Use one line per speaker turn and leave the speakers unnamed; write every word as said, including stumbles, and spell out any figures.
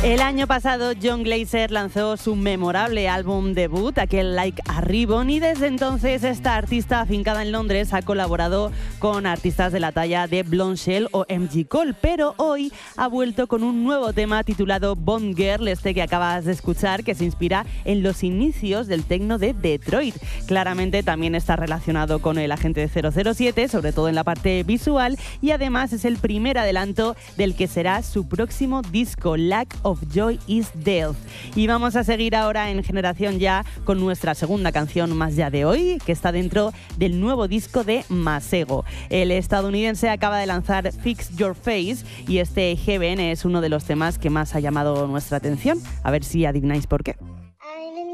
El año pasado, Jon Glaser lanzó su memorable álbum debut, aquel Like a Ribbon, y desde entonces esta artista afincada en Londres ha colaborado con artistas de la talla de Blonde Shell o M G Cole, pero hoy ha vuelto con un nuevo tema titulado Bond Girl, este que acabas de escuchar, que se inspira en los inicios del techno de Detroit. Claramente también está relacionado con el Agente cero cero siete, sobre todo en la parte visual, y además es el primer adelanto del que será su próximo disco, Lack of Joy is Death. Y vamos a seguir ahora en Generación Ya con nuestra segunda canción más ya de hoy, que está dentro del nuevo disco de Masego. El estadounidense acaba de lanzar Fix Your Face y este G B N es uno de los temas que más ha llamado nuestra atención. A ver si adivináis por qué.